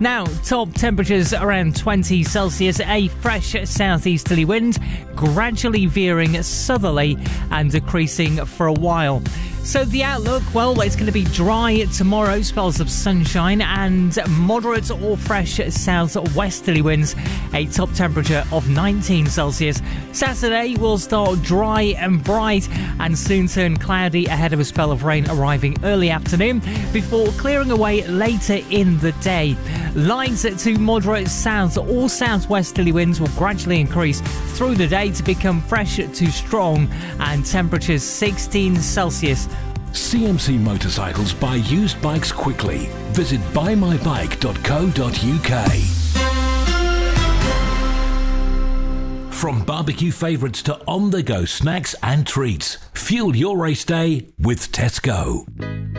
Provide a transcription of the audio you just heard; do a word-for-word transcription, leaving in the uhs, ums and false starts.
Now, top temperatures around twenty Celsius, a fresh southeasterly wind, gradually veering southerly and decreasing for a while. So the outlook, well, it's going to be dry tomorrow, spells of sunshine and moderate or fresh southwesterly winds, a top temperature of nineteen Celsius. Saturday will start dry and bright and soon turn cloudy ahead of a spell of rain arriving early afternoon before clearing away later in the day. Light to moderate south or southwesterly winds will gradually increase through the day to become fresh to strong and temperatures sixteen Celsius. C M C Motorcycles buy used bikes quickly. Visit buy my bike dot co dot U K. From barbecue favourites to on-the-go snacks and treats, fuel your race day with Tesco.